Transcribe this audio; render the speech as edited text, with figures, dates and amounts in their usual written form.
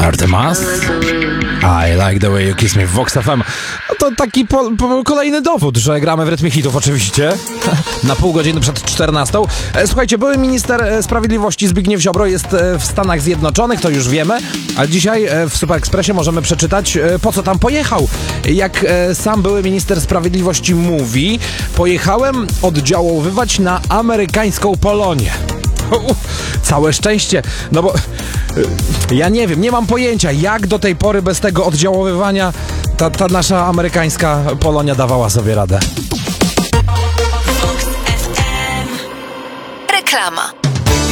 Artemas, I like the way you kiss me w Vox FM. No to taki kolejny dowód, że gramy w rytmie hitów oczywiście. Na pół godziny przed 14. Słuchajcie, były minister sprawiedliwości Zbigniew Ziobro jest w Stanach Zjednoczonych, to już wiemy, a dzisiaj w Super Expressie możemy przeczytać, po co tam pojechał. Jak sam były minister sprawiedliwości mówi, pojechałem oddziaływać na amerykańską Polonię. Całe szczęście, no bo ja nie wiem, nie mam pojęcia, jak do tej pory bez tego oddziaływania ta nasza amerykańska Polonia dawała sobie radę. Reklama.